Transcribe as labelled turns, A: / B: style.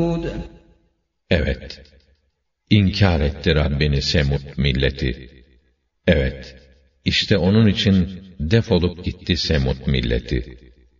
A: Evet, inkar etti Rabbini Semud milleti. Evet, işte onun için defolup gitti Semud milleti.